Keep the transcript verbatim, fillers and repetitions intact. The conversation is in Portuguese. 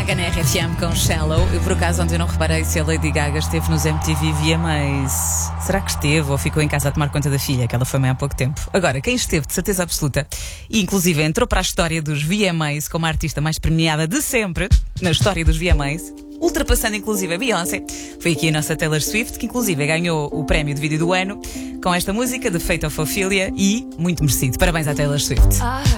Gaga na R F M com Shallow. Eu por acaso ontem não reparei se a Lady Gaga esteve nos M T V V M As. Será que esteve ou ficou em casa a tomar conta da filha, que ela foi mãe há pouco tempo? Agora, quem esteve de certeza absoluta e inclusive entrou para a história dos V M As como a artista mais premiada de sempre na história dos V M As, ultrapassando inclusive a Beyoncé, foi aqui a nossa Taylor Swift, que inclusive ganhou o prémio de vídeo do ano com esta música, The Fate of Ophelia, e muito merecido. Parabéns à Taylor Swift.